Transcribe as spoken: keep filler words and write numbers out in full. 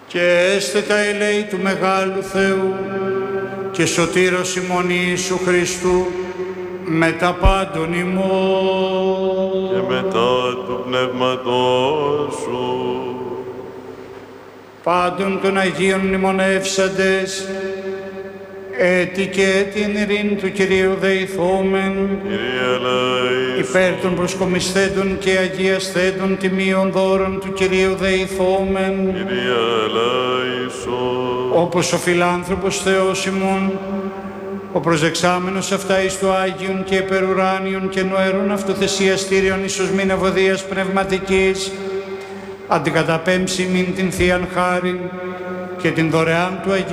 Και έστε τα ελέη του Μεγάλου Θεού και σωτήρος ημών Ιησού Χριστού με τα πάντων ημών. Και μετά του Πνεύματός σου. Πάντων των Αγίων μνημονεύσαντες, έτη και την ειρήνη του Κυρίου δεηθόμεν, Κύριε ελέησον. υπέρ των προσκομισθέντων και αγιασθέντων τιμίων δώρων του Κυρίου δεηθόμεν, Κύριε ελέησον. όπως ο φιλάνθρωπος Θεός ημών, ο προσδεξάμενος αυτά εις το Άγιον και υπερουράνιον και νοερών αυτοθεσιαστήριον εις οσμήν ευωδίας πνευματικής, αντικαταπέμψει μην την Θείαν χάριν και την δωρεάν του Αγίου